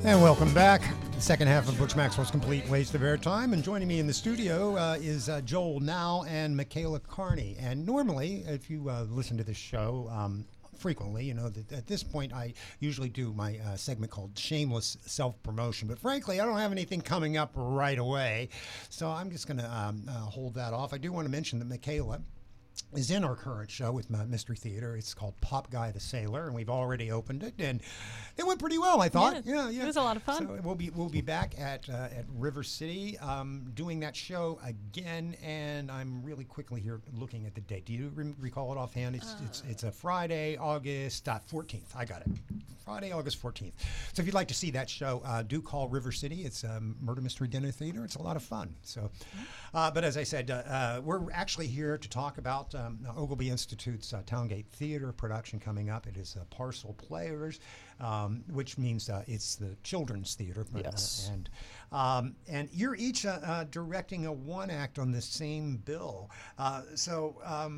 And welcome back. The second half of Butch Maxwell's Complete Waste of Airtime. And joining me in the studio is Joel Now and Michaela Carney. And normally, if you listen to this show frequently, you know that at this point I usually do my segment called Shameless Self-Promotion. But frankly, I don't have anything coming up right away. So I'm just going to hold that off. I do want to mention that Michaela is in our current show with Mystery Theater. It's called Pop Guy the Sailor, and we've already opened it, and it went pretty well, I thought. Yeah. It was a lot of fun. So we'll be back at River City doing that show again, and I'm really quickly here looking at the date. Do you recall it offhand? It's a Friday, August 14th. I got it. Friday, August 14th. So if you'd like to see that show, do call River City. It's Murder Mystery Dinner Theater. It's a lot of fun. So, but as I said, we're actually here to talk about Ogilvy Institute's Towngate Theater production coming up. It is Parcel Players, which means it's the children's theater. Yes. And you're each directing a one act on the same bill. So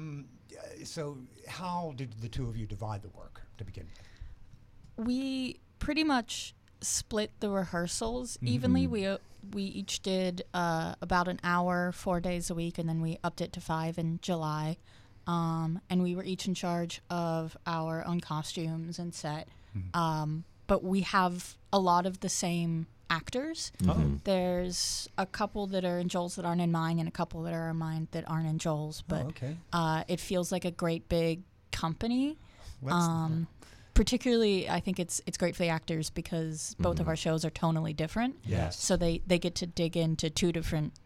how did the two of you divide the work to begin with? We pretty much split the rehearsals evenly. We each did about an hour, 4 days a week, and then we upped it to 5 in July. And we were each in charge of our own costumes and set. But we have a lot of the same actors. There's a couple that are in Joel's that aren't in mine, and a couple that are in mine that aren't in Joel's. But it feels like a great big company. Particularly, I think it's great for the actors because both of our shows are tonally different. Yes. So they get to dig into two different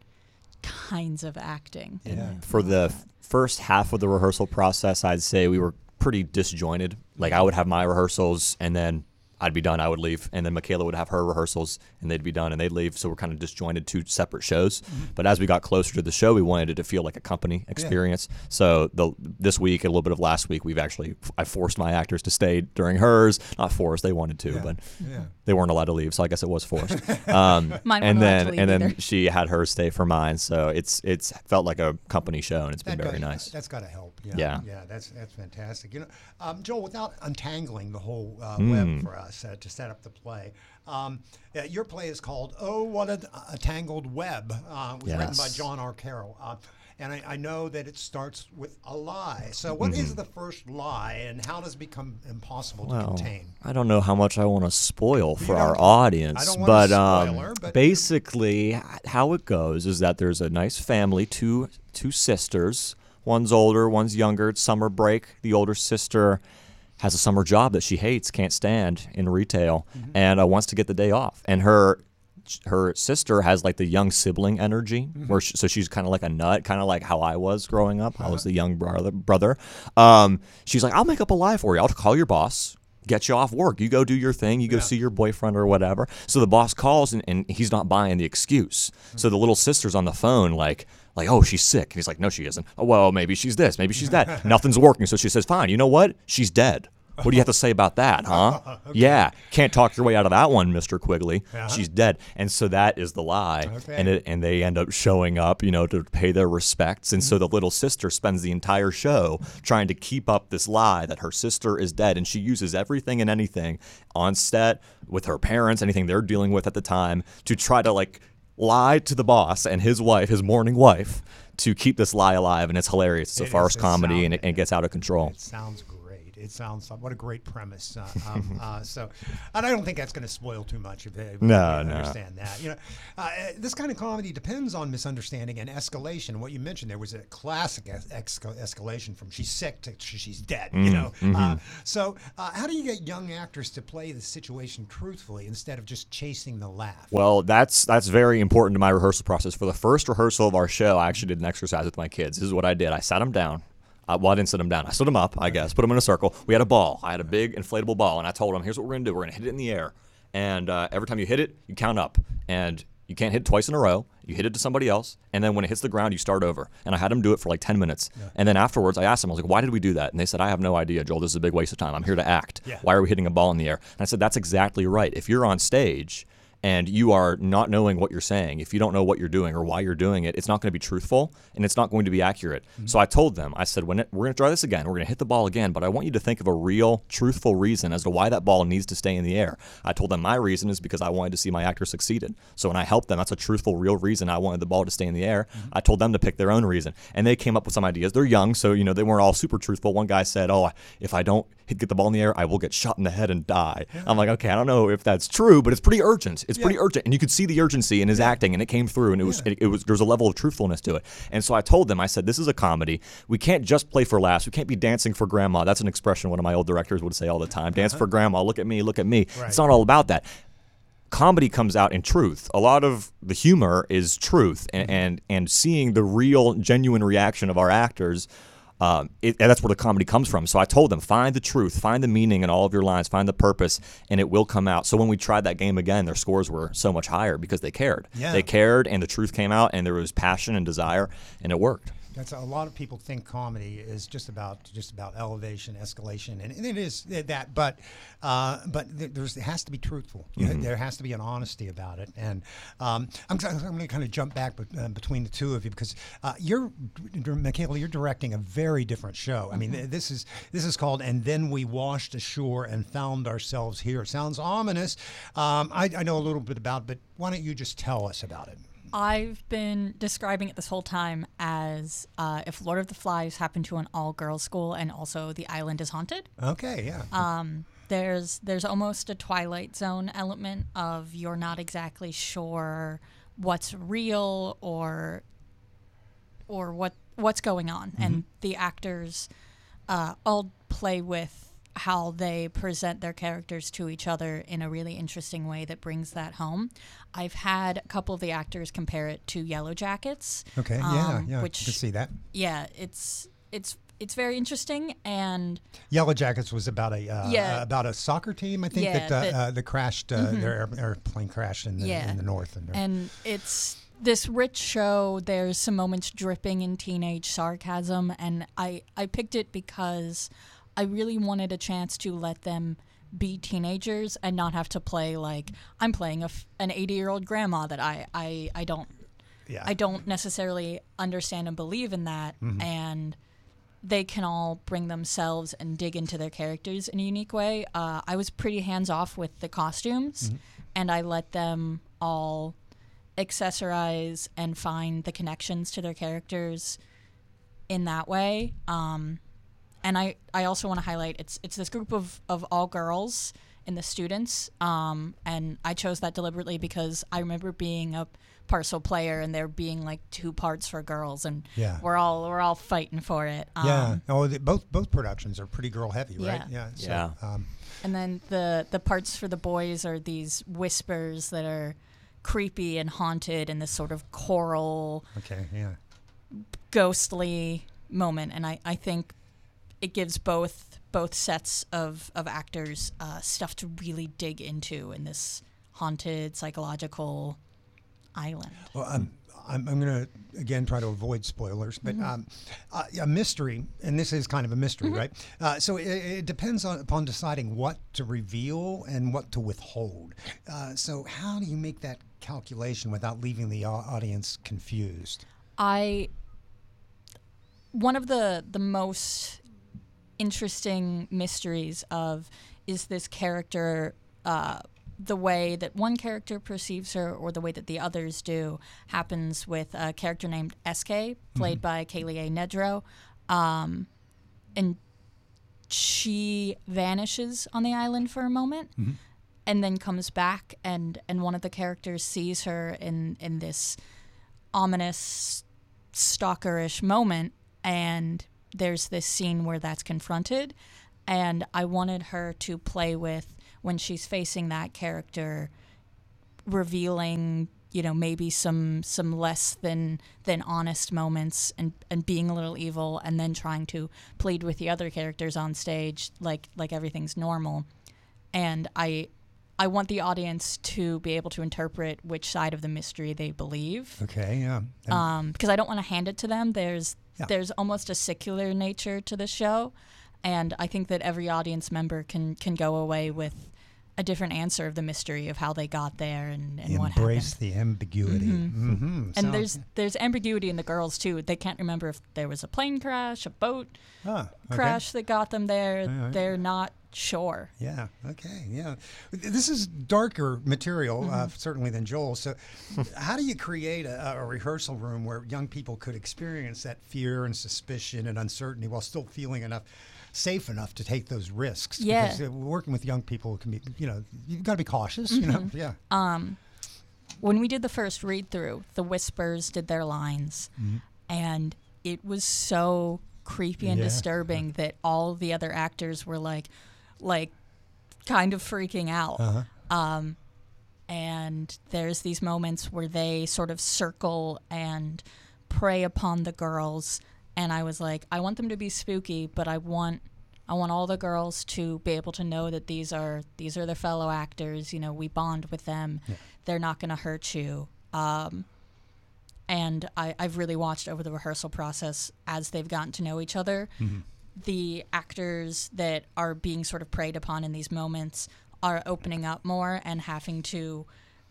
kinds of acting. Yeah. For the first half of the rehearsal process, I'd say we were pretty disjointed. Like I would have my rehearsals and then I'd be done, I would leave. And then Michaela would have her rehearsals and they'd be done and they'd leave. So we're kind of disjointed, two separate shows. But as we got closer to the show, we wanted it to feel like a company experience. So this week, and a little bit of last week, I forced my actors to stay during hers. Not forced, they wanted to, but they weren't allowed to leave. So I guess it was forced. Mine and then then she had her stay for mine. So it's felt like a company show and it's been very nice. That's got to help. Yeah. That's fantastic. You know, Joel, without untangling the whole web for us to set up the play, your play is called "Oh, What a Tangled Web." It was written by John R. Carroll. And I know that it starts with a lie. So what is the first lie, and how does it become impossible to contain? I don't know how much I want to spoil for our audience, I don't want to spoil her, but basically how it goes is that there's a nice family, two sisters. One's older, one's younger. It's summer break. The older sister has a summer job that she hates, can't stand in retail, and wants to get the day off. And her sister has like the young sibling energy, so she's kind of like a nut, kind of like how I was growing up. I was the young brother. She's like, I'll make up a lie for you. I'll call your boss, get you off work. You go do your thing. You go see your boyfriend or whatever. So the boss calls and he's not buying the excuse. So the little sister's on the phone like, oh, she's sick. And he's like, no, she isn't. Oh, well, maybe she's this, maybe she's that. Nothing's working. So she says, fine, you know what? She's dead. What do you have to say about that, huh? Yeah, can't talk your way out of that one, Mr. Quigley. She's dead. And so that is the lie. And they end up showing up, to pay their respects. And so the little sister spends the entire show trying to keep up this lie that her sister is dead. And she uses everything and anything on set with her parents, anything they're dealing with at the time, to try to lie to the boss and his wife, his mourning wife, to keep this lie alive. And it's hilarious. It's a farce comedy, and it gets out of control. It sounds great. It sounds like what a great premise. So, and I don't think that's going to spoil too much if they understand that. This kind of comedy depends on misunderstanding and escalation. What you mentioned, there was a classic escalation from she's sick to she's dead. So how do you get young actors to play the situation truthfully instead of just chasing the laugh? Well, that's very important to my rehearsal process. For the first rehearsal of our show, I actually did an exercise with my kids. This is what I did. I sat them down. Well, I didn't sit them down. I stood them up, I guess, put them in a circle. We had a ball. I had a big inflatable ball, and I told them, here's what we're going to do. We're going to hit it in the air. And every time you hit it, you count up. And you can't hit it twice in a row. You hit it to somebody else. And then when it hits the ground, you start over. And I had them do it for 10 minutes. And then afterwards, I asked them, I was like, why did we do that? And they said, I have no idea, Joel. This is a big waste of time. I'm here to act. Why are we hitting a ball in the air? And I said, that's exactly right. If you're on stage and you are not knowing what you're saying, if you don't know what you're doing or why you're doing it, it's not going to be truthful and it's not going to be accurate. So I told them, I said, we're going to try this again. We're going to hit the ball again, but I want you to think of a real, truthful reason as to why that ball needs to stay in the air. I told them my reason is because I wanted to see my actor succeeded. So when I helped them, that's a truthful, real reason I wanted the ball to stay in the air. I told them to pick their own reason. And they came up with some ideas. They're young, so they weren't all super truthful. One guy said, if I don't get the ball in the air, I will get shot in the head and die. I'm like, okay, I don't know if that's true, but it's pretty urgent. It's pretty urgent. And you could see the urgency in his acting, and it came through, and there's a level of truthfulness to it. And so I told them, I said, this is a comedy. We can't just play for laughs. We can't be dancing for grandma. That's an expression one of my old directors would say all the time. Dance for grandma. Look at me. Look at me. Right. It's not all about that. Comedy comes out in truth. A lot of the humor is truth, and seeing the real, genuine reaction of our actors. And that's where the comedy comes from. So I told them, find the truth, find the meaning in all of your lines, find the purpose, and it will come out. So when we tried that game again, their scores were so much higher because they cared. Yeah. They cared, and the truth came out, and there was passion and desire, and it worked. That's a lot of people think comedy is just about elevation, escalation, and it is that. But it has to be truthful. There has to be an honesty about it. And I'm going to kind of jump back between the two of you because Michaela, you're directing a very different show. I mean, this is called "And Then We Washed Ashore and Found Ourselves Here." It sounds ominous. I know a little bit about it, but why don't you just tell us about it? I've been describing it this whole time as if Lord of the Flies happened to an all-girls school and also the island is haunted. Okay, yeah. There's almost a Twilight Zone element of you're not exactly sure what's real or what's going on, and the actors all play with how they present their characters to each other in a really interesting way that brings that home. I've had a couple of the actors compare it to Yellow Jackets. Okay, yeah, which, I can see that. Yeah, it's very interesting. And Yellow Jackets was about a soccer team, I think, that crashed. Their airplane crashed in the north. And it's this rich show. There's some moments dripping in teenage sarcasm, and I picked it because I really wanted a chance to let them be teenagers and not have to play like I'm playing an 80-year-old grandma that I don't necessarily understand and believe in that, and they can all bring themselves and dig into their characters in a unique way. I was pretty hands-off with the costumes, and I let them all accessorize and find the connections to their characters in that way. And I also want to highlight it's this group of all girls in the students, and I chose that deliberately because I remember being a parcel player and there being like 2 parts for girls, and we're all fighting for it. Both productions are pretty girl heavy, right? Yeah. And then the parts for the boys are these whispers that are creepy and haunted in this sort of choral, ghostly moment, and I think it gives both sets of actors stuff to really dig into in this haunted psychological island. Well, I'm going to again try to avoid spoilers, but a mystery, and this is kind of a mystery, right? So it depends upon deciding what to reveal and what to withhold. So how do you make that calculation without leaving the audience confused? One of the most interesting mysteries is this character, the way that one character perceives her or the way that the others do happens with a character named SK, played by Kaylee A. Nedrow. And she vanishes on the island for a moment and then comes back, and one of the characters sees her in this ominous, stalkerish moment, and there's this scene where that's confronted, and I wanted her to play with, when she's facing that character, revealing, maybe some less than honest moments and being a little evil, and then trying to plead with the other characters on stage like everything's normal. And I want the audience to be able to interpret which side of the mystery they believe. Okay, yeah. Because I don't want to hand it to them. There's almost a secular nature to the show, and I think that every audience member can go away with a different answer of the mystery of how they got there and what happened. Embrace the ambiguity. And Sounds- there's ambiguity in the girls too. They can't remember if there was a plane crash, a boat crash that got them there. right. They're not sure. Yeah. Okay. Yeah. This is darker material, certainly than Joel. So, how do you create a rehearsal room where young people could experience that fear and suspicion and uncertainty while still feeling safe enough to take those risks? Yeah. Because working with young people can be, you've got to be cautious. You know. Yeah. When we did the first read through, the Whispers did their lines, and it was so creepy and disturbing that all the other actors were like kind of freaking out. And there's these moments where they sort of circle and prey upon the girls, and I was like, I want them to be spooky, but I want all the girls to be able to know that these are their fellow actors. You know, we bond with them. Yeah. They're not going to hurt you. And I've really watched over the rehearsal process as they've gotten to know each other. The actors that are being sort of preyed upon in these moments are opening up more and having to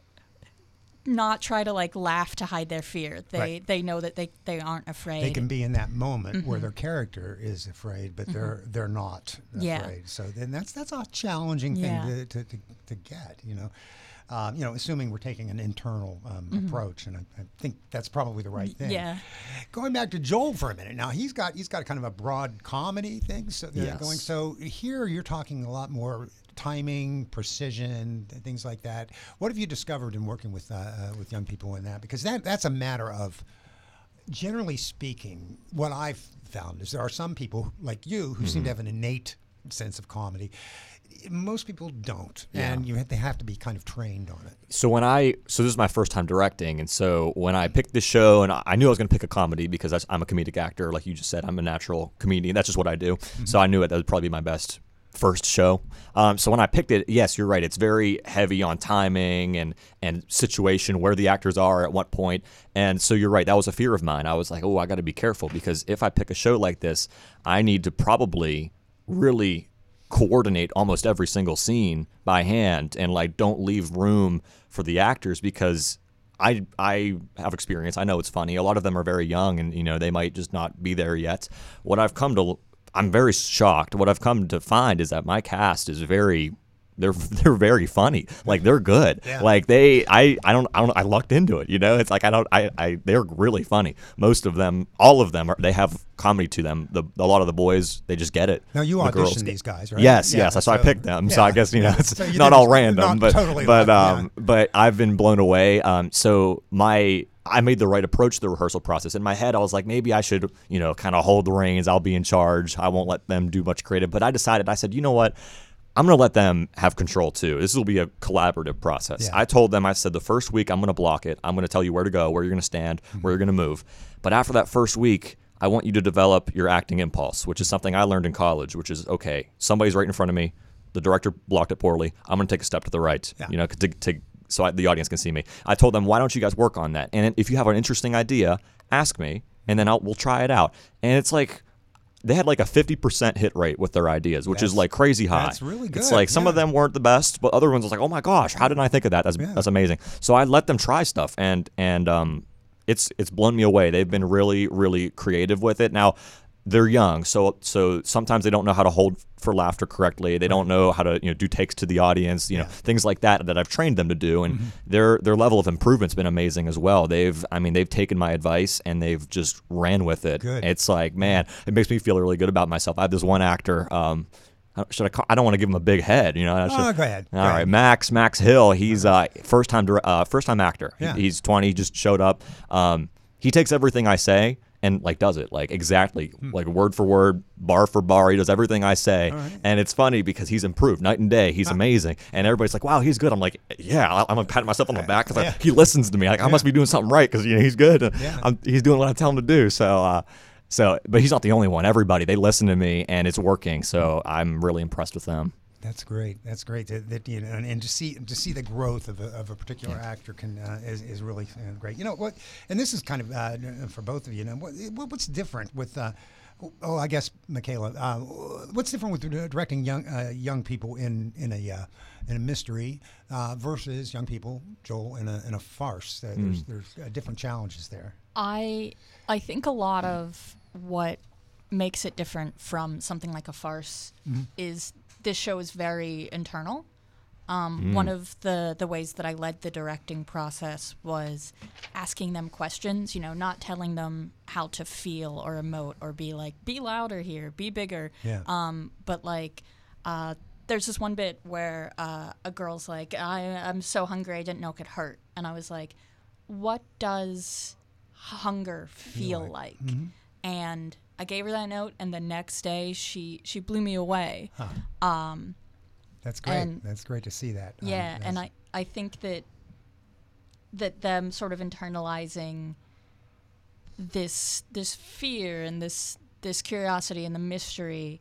not try to laugh to hide their fear. They know that they aren't afraid. They can be in that moment where their character is afraid, but they're not afraid. Yeah. So then that's a challenging thing to get. Assuming we're taking an internal approach, and I think that's probably the right thing. Yeah. Going back to Joel for a minute, now he's got kind of a broad comedy thing going. So here you're talking a lot more timing, precision, things like that. What have you discovered in working with young people in that? Because that's a matter of, generally speaking, what I've found is there are some people like you who seem to have an innate sense of comedy. Most people don't, and they have to be kind of trained on it. So this is my first time directing, and so when I picked this show, and I knew I was going to pick a comedy because I'm a comedic actor, like you just said, I'm a natural comedian. That's just what I do. So I knew that would probably be my best first show. So when I picked it, yes, you're right. It's very heavy on timing and situation, where the actors are at what point. And so you're right. That was a fear of mine. I was like, I got to be careful, because if I pick a show like this, I need to probably really coordinate almost every single scene by hand, and don't leave room for the actors, because I have experience. I know it's funny. A lot of them are very young, and they might just not be there yet. I'm very shocked. What I've come to find is that my cast is they're very funny. They're good. Yeah. I lucked into it. It's they're really funny. Most of them, all of them they have comedy to them. A lot of the boys, they just get it. Now you auditioned these guys, right? Yes. So I picked them. So I guess it's so not all random, but totally but I've been blown away. I made the right approach to the rehearsal process. In my head, I was like, maybe I should, kind of hold the reins. I'll be in charge. I won't let them do much creative. But I said, you know what? I'm going to let them have control too. This will be a collaborative process. Yeah. I told them, I said, the first week I'm going to block it. I'm going to tell you where to go, where you're going to stand, where you're going to move. But after that first week, I want you to develop your acting impulse, which is something I learned in college, which is, okay, somebody's right in front of me. The director blocked it poorly. I'm going to take a step to the right, so the audience can see me. I told them, why don't you guys work on that? And if you have an interesting idea, ask me, and then we'll try it out. And it's they had a 50% hit rate with their ideas, which is crazy high. That's really good. It's some of them weren't the best, but other ones was oh my gosh, how didn't I think of that? That's amazing. So I let them try stuff, and it's blown me away. They've been really, really creative with it. Now, they're young, so sometimes they don't know how to hold for laughter correctly. They don't know how to do takes to the audience, things like that I've trained them to do, and their level of improvement's been amazing as well. They've taken my advice and they've just ran with it. Good. It's man, it makes me feel really good about myself. I have this one actor. I don't want to give him a big head, go ahead. All right, Max Hill. He's first time actor. Yeah. He's 20. Just showed up. He takes everything I say and does it exactly word for word, bar for bar. He does everything I say, and it's funny because he's improved night and day. He's amazing, and everybody's like, "Wow, he's good." I'm like, "Yeah." I'm patting myself on the back because he listens to me. I must be doing something right because he's good. He's doing what I tell him to do. So, but he's not the only one. Everybody, they listen to me, and it's working. So I'm really impressed with them. That's great. That's great. And to see the growth of a particular actor is really great. You know what? And this is kind of for both of you. What's different with Oh, I guess Michaela. What's different with directing young people in a mystery versus young people, Joel, in a farce? There's different challenges there. I think a lot of what makes it different from something like a farce is this show is very internal. One of the ways that I led the directing process was asking them questions, not telling them how to feel or emote or be like, be louder here, be bigger. Yeah. But there's this one bit where a girl's like, I'm so hungry, I didn't know it could hurt. And I was like, what does hunger feel like? And I gave her that note, and the next day she blew me away. That's great. That's great to see that. Yeah, and I think that them sort of internalizing this fear and this curiosity and the mystery,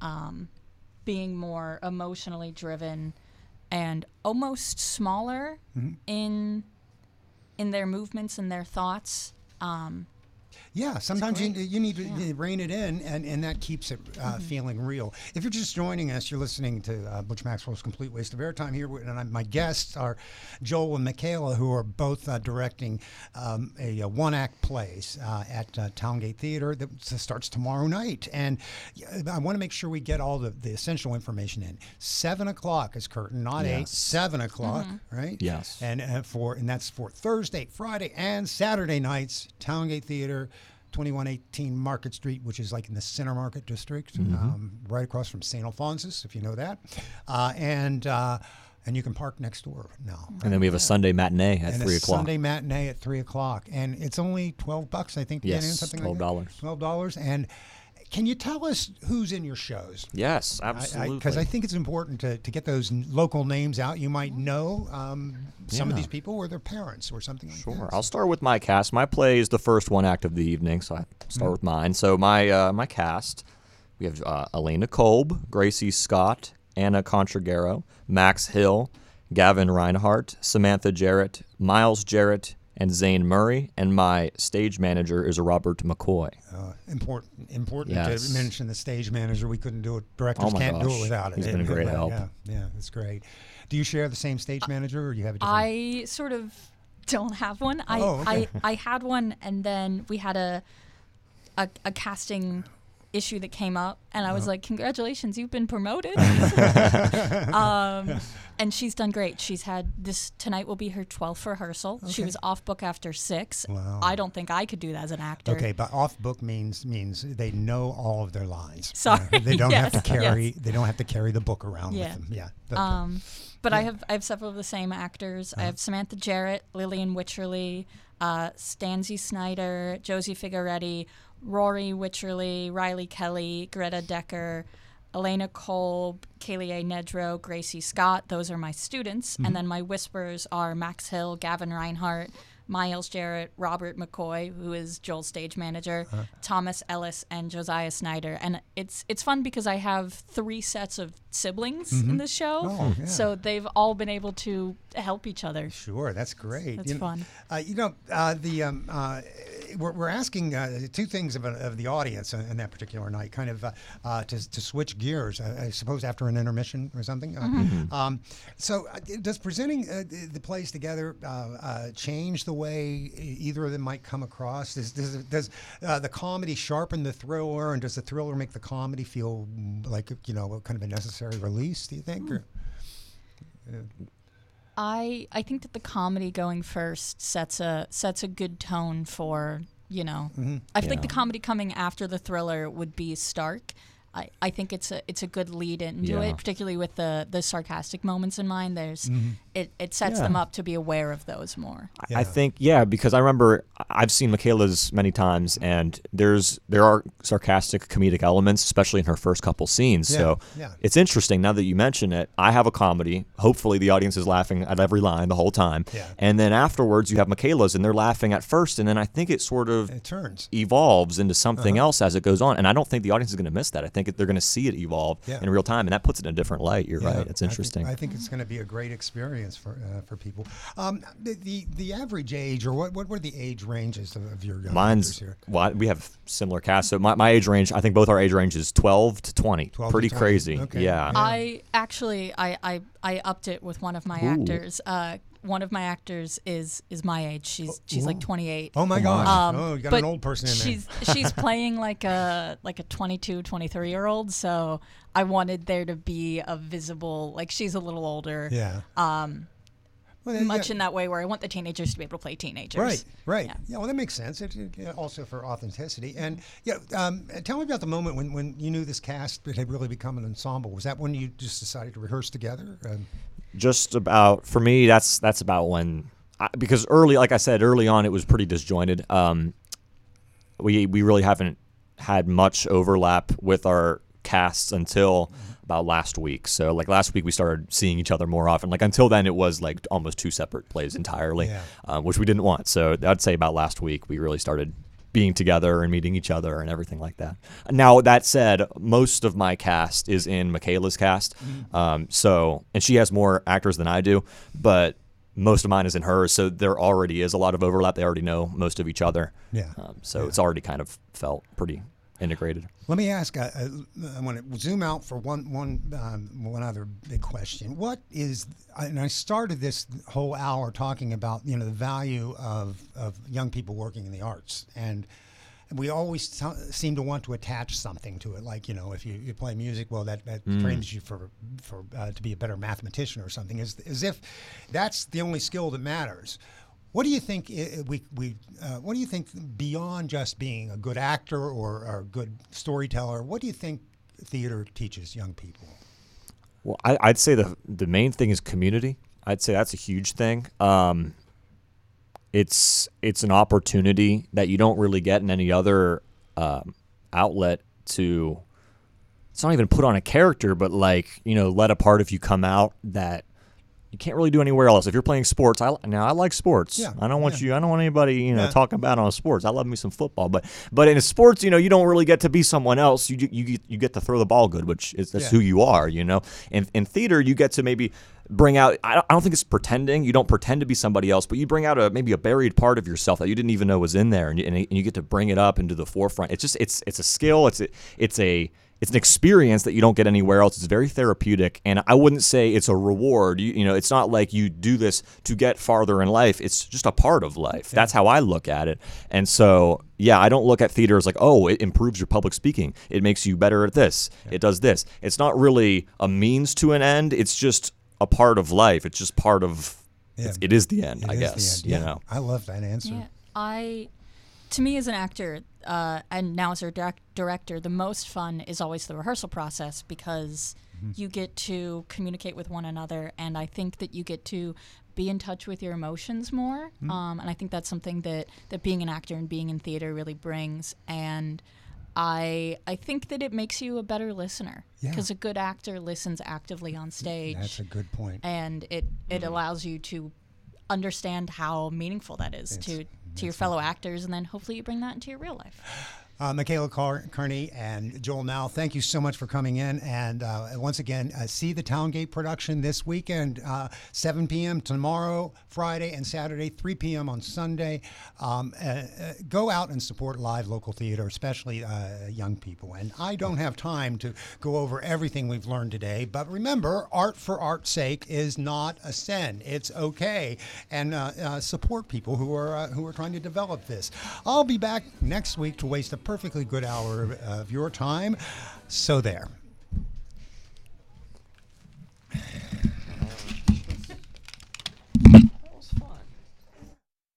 being more emotionally driven and almost smaller in their movements and their thoughts. Yeah, sometimes you need to rein it in, and that keeps it feeling real. If you're just joining us, you're listening to Butch Maxwell's Complete Waste of Airtime here, and my guests are Joel and Michaela, who are both directing a one-act plays at Towngate Theater that starts tomorrow night. And I want to make sure we get all the essential information in. 7 o'clock is curtain, not 8. 7 o'clock, right? Yes. And that's for Thursday, Friday, and Saturday nights. Towngate Theater. 2118 Market Street, which is like in the Center Market District, right across from St. Alphonsus, if you know that. And you can park next door now. And then we have a Sunday matinee at 3 o'clock. Sunday matinee at 3 o'clock. And it's only $12, I think, to get in, something like that. $12. And can you tell us who's in your shows? Yes, absolutely. Because I think it's important to get those local names out. You might know some of these people or their parents or something like that. Sure. I'll start with my cast. My play is the first one act of the evening, so I start with mine. So my cast, we have Elena Kolb, Gracie Scott, Anna Contragaro, Max Hill, Gavin Reinhardt, Samantha Jarrett, Miles Jarrett, and Zane Murray, and my stage manager is Robert McCoy. Important Yes. to mention the stage manager. We couldn't do it. Directors can't do it without it. He's been a great help. Yeah, that's great. Do you share the same stage manager, or you have a different? I sort of don't have one. I had one, and then we had a casting issue that came up, and I was like, congratulations, you've been promoted. And she's done great. She's had tonight will be her 12th rehearsal. She was off book after 6. Wow. I don't think I could do that as an actor. Okay, but off book means they know all of their lines. Sorry. They don't have to carry Yes. they don't have to carry the book around with them. Yeah. But I have several of the same actors. I have Samantha Jarrett, Lillian Wycherley, Stanzi Snyder, Josie Figueretti, Rory Wycherley, Riley Kelly, Greta Decker, Elena Kolb, Kaylee A. Nedrow, Gracie Scott. Those are my students. And then my whispers are Max Hill, Gavin Reinhardt, Miles Jarrett, Robert McCoy, who is Joel's stage manager, Thomas Ellis, and Josiah Snyder. And it's fun because I have 3 sets of siblings in this show. Oh, yeah. So they've all been able to help each other. Sure, that's great. That's fun. We're asking 2 things of the audience on that particular night, kind of to switch gears, I suppose, after an intermission or something. So does presenting the plays together change the way either of them might come across? Does the comedy sharpen the thriller, and does the thriller make the comedy feel like, kind of a necessary release, do you think? Or, I think that the comedy going first sets a good tone for, I feel like the comedy coming after the thriller would be stark. I think it's a good lead into it, particularly with the sarcastic moments in mind. There's it sets them up to be aware of those more. I think, because I remember I've seen Michaela's many times, and there are sarcastic comedic elements, especially in her first couple scenes. So it's interesting now that you mention it. I have a comedy. Hopefully the audience is laughing at every line the whole time. Yeah. And then afterwards you have Michaela's, and they're laughing at first, and then I think it sort of evolves into something else as it goes on. And I don't think the audience is going to miss that. I think they're going to see it evolve in real time, and that puts it in a different light. You're right. It's interesting. I think it's going to be a great experience. experience for people. The average age, or what were the age ranges of your young actors here? Well, we have similar cast. So my age range, I think both our age range is 12 to 20. 12 Pretty to 20. crazy. Okay. Yeah. I actually I upped it with one of my actors. One of my actors is my age. She's like 28. Oh my gosh! You got but an old person in there. She's playing like a 22, 23-year-old. So I wanted there to be a visible, like, she's a little older. Yeah. Much in that way where I want the teenagers to be able to play teenagers. Right. Yeah, well, that makes sense. It also for authenticity. And tell me about the moment when you knew this cast had really become an ensemble. Was that when you just decided to rehearse together? Just about, for me, that's about when, because early on, it was pretty disjointed. We really haven't had much overlap with our casts until about last week. So like last week we started seeing each other more often. Like until then it was like almost two separate plays entirely, which we didn't want. So I'd say about last week we really started being together and meeting each other and everything like that. Now that said, most of my cast is in Michaela's cast. And she has more actors than I do, but most of mine is in hers. So there already is a lot of overlap. They already know most of each other. It's already kind of felt pretty integrated. Let me ask. I want to zoom out for one other big question. What is? And I started this whole hour talking about the value of young people working in the arts, and we always seem to want to attach something to it. Like if you play music, well, that trains you for to be a better mathematician or something. As if that's the only skill that matters. What do you think? What do you think beyond just being a good actor or a good storyteller? What do you think theater teaches young people? Well, I'd say the main thing is community. I'd say that's a huge thing. It's an opportunity that you don't really get in any other outlet to. It's not even put on a character, but let a part of you come out that you can't really do anywhere else. If you're playing sports, I like sports. I don't want anybody talking about on sports. I love me some football, but in sports, you don't really get to be someone else. You get to throw the ball good, which is that's who you are. And in theater, you get to maybe bring out. I don't think it's pretending. You don't pretend to be somebody else, but you bring out maybe a buried part of yourself that you didn't even know was in there, and you get to bring it up into the forefront. It's a skill. It's an experience that you don't get anywhere else. It's very therapeutic, and I wouldn't say it's a reward. It's not like you do this to get farther in life. It's just a part of life. That's how I look at it. And so, I don't look at theater as like, oh, it improves your public speaking. It makes you better at this. It does this. It's not really a means to an end. It's just a part of life. It's just part of. It is the end, I guess. The end. I love that answer. To me, as an actor, and now as a director, the most fun is always the rehearsal process because you get to communicate with one another, and I think that you get to be in touch with your emotions more. And I think that's something that being an actor and being in theater really brings. And I think that it makes you a better listener because a good actor listens actively on stage. That's a good point. And it allows you to understand how meaningful that is to your fellow actors, and then hopefully you bring that into your real life. Michaela Carney and Joel Nowell, thank you so much for coming in. And once again, see the Towngate production this weekend, 7 p.m. tomorrow, Friday and Saturday, 3 p.m. on Sunday. Go out and support live local theater, especially young people. And I don't have time to go over everything we've learned today, but remember, art for art's sake is not a sin. It's okay. And support people who are trying to develop this. I'll be back next week to waste a perfectly good hour of your time. So there.